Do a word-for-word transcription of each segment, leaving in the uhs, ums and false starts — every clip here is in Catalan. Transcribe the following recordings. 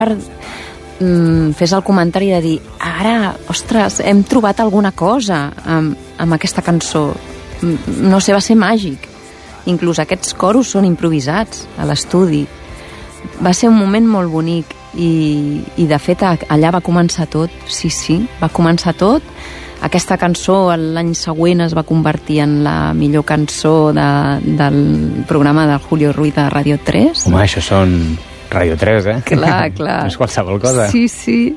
fes el comentari de dir ara, ostres, hem trobat alguna cosa amb, amb aquesta cançó. No sé, va ser màgic. Inclús aquests coros són improvisats a l'estudi. Va ser un moment molt bonic i, i de fet allà va començar tot. Sí, sí, va començar tot. Aquesta cançó l'any següent es va convertir en la millor cançó de, del programa del Julio Ruiz de Radio tres. Home, això són Radio tres, eh? Clar, clar. No és qualsevol cosa. Sí, sí.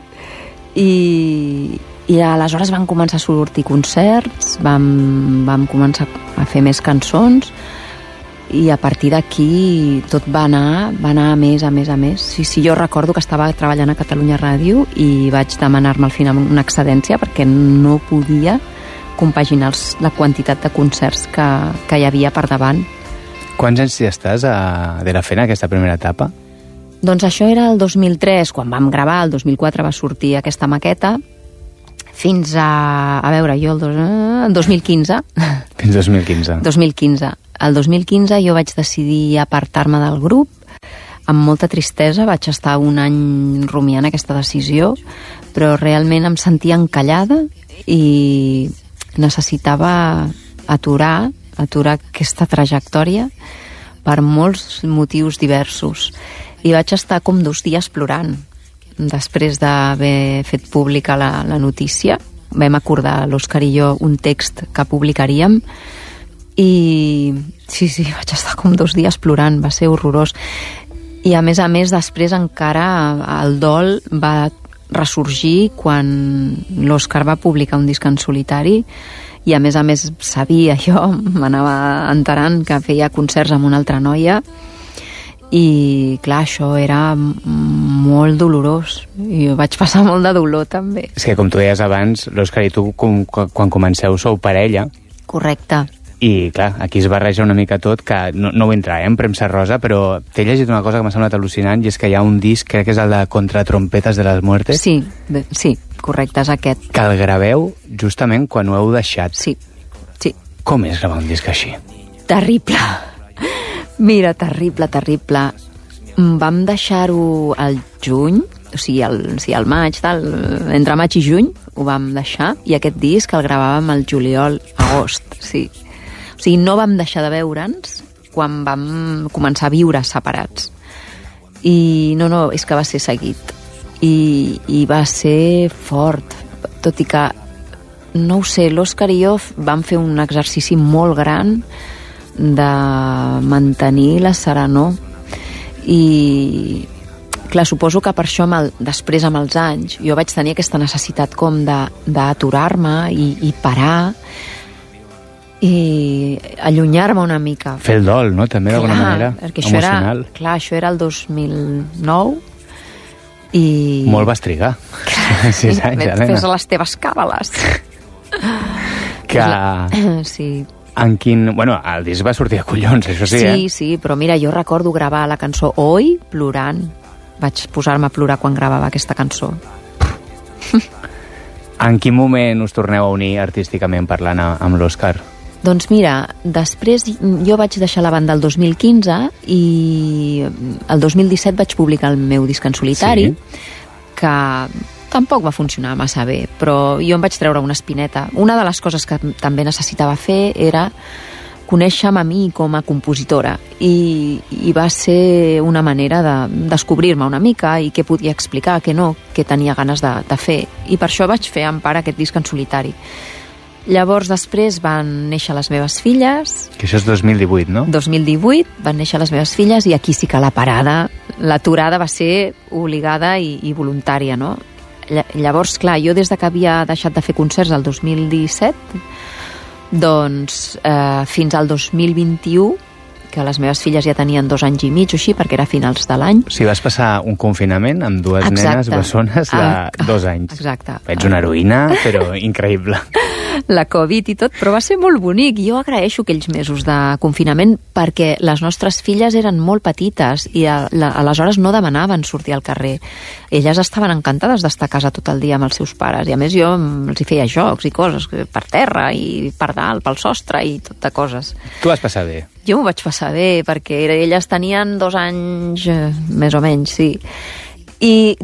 I, i aleshores van començar a sortir concerts, vam, vam començar a fer més cançons i a partir d'aquí tot va anar, va anar a més, a més, a més. Sí, sí, jo recordo que estava treballant a Catalunya Ràdio i vaig demanar-me al final una excedència perquè no podia compaginar els, la quantitat de concerts que, que hi havia per davant. Quants anys hi estàs a, de la fent aquesta primera etapa? Doncs això era el dos mil tres, quan vam gravar, el dos mil quatre va sortir aquesta maqueta, fins a... a veure, jo el, dos, el dos mil quinze. Fins dos mil quinze. dos mil quinze. El dos mil quinze jo vaig decidir apartar-me del grup, amb molta tristesa, vaig estar un any rumiant aquesta decisió, però realment em sentia encallada i necessitava aturar, aturar aquesta trajectòria per molts motius diversos. I vaig estar com dos dies plorant. Després d'haver fet pública la, la notícia, vam acordar l'Òscar i jo un text que publicaríem i sí, sí, vaig estar com dos dies plorant, va ser horrorós. I a més a més després encara el dol va ressorgir quan l'Òscar va publicar un disc en solitari i a més a més sabia jo, m'anava enterant que feia concerts amb una altra noia i clar, això era molt dolorós i jo vaig passar molt de dolor també. És que com tu deies abans, l'Òscar i tu com, quan comenceu sou parella. Correcte. I clar, aquí es barreja una mica tot, que no, no vull entrar eh, en premsa rosa, però t'he llegit una cosa que m'ha semblat al·lucinant i és que hi ha un disc, crec que és el de Contra Trompetes de les Muertes. Sí, bé, sí, correcte, és aquest. Que el graveu justament quan ho heu deixat. Sí, sí. Com és gravar un disc així? Terrible. Mira, terrible, terrible. Vam deixar-ho al juny, o sigui, al, o sigui, al maig, tal, entre maig i juny, ho vam deixar, i aquest disc el gravàvem al juliol, agost, sí. O sigui, no vam deixar de veure'ns quan vam començar a viure separats. I no, no, és que va ser seguit. I, i va ser fort, tot i que, no ho sé, l'Òscar i jo vam fer un exercici molt gran de mantenir la serenor i clar, suposo que per això amb el, després amb els anys jo vaig tenir aquesta necessitat com d'aturar-me i, i parar i allunyar-me una mica. Fer el dol, no? També d'alguna manera emocional. Era, clar, això era el dos mil nou i... Molt vas trigar. Sis anys, Helena. Fes les teves càbales. Que... Sí. En quin... Bueno, el disc va sortir a collons, això sí, sí eh? Sí, sí, però mira, jo recordo gravar la cançó Oi plorant. Vaig posar-me a plorar quan gravava aquesta cançó. En quin moment us torneu a unir artísticament parlant amb l'Òscar? Doncs mira, després jo vaig deixar la banda el dos mil quinze i el dos mil disset vaig publicar el meu disc en solitari, sí. Que tampoc va funcionar massa bé, però jo em vaig treure una espineta. Una de les coses que també necessitava fer era conèixer-me a mi com a compositora i, i va ser una manera de descobrir-me una mica i què podia explicar, què no, què tenia ganes de, de fer. I per això vaig fer en part aquest disc en solitari. Llavors, després van néixer les meves filles. Que això és dos mil divuit, no? dos mil divuit, van néixer les meves filles i aquí sí que la parada, l'aturada va ser obligada i, i voluntària, no? Llavors, clar, jo des de que havia deixat de fer concerts el dos mil disset, doncs eh, fins al dos mil vint-i-u, que les meves filles ja tenien dos anys i mig o així, perquè era a finals de l'any. O sigui, vas passar un confinament amb dues exacte. Nenes bessones de ah, dos anys. Exacte. Ets una heroïna, però increïble. La Covid i tot, però va ser molt bonic. Jo agraeixo aquells mesos de confinament perquè les nostres filles eren molt petites i a, la, aleshores no demanaven sortir al carrer. Elles estaven encantades d'estar a casa tot el dia amb els seus pares i a més jo els hi feia jocs i coses per terra i per dalt, pel sostre i tot de coses. Tu vas passar bé? Jo m'ho vaig passar bé perquè elles tenien dos anys, més o menys, sí. I